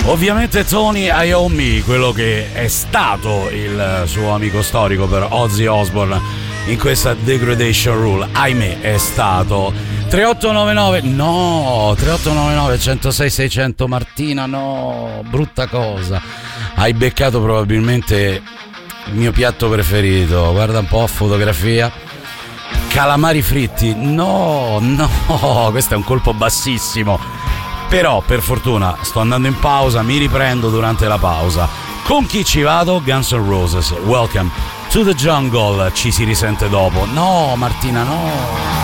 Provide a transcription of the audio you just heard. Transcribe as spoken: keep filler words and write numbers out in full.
Ovviamente Tony Iommi, quello che è stato il suo amico storico per Ozzy Osbourne in questa Degradation Rule, ahimè è stato. Trentotto novantanove, no, trentotto novantanove centosei seicento Martina, no, brutta cosa. Hai beccato probabilmente il mio piatto preferito, guarda un po', fotografia. Calamari fritti, no, no, questo è un colpo bassissimo. Però per fortuna sto andando in pausa, mi riprendo durante la pausa. Con chi ci vado? Guns N' Roses, Welcome to the Jungle. Ci si risente dopo. No, Martina, no.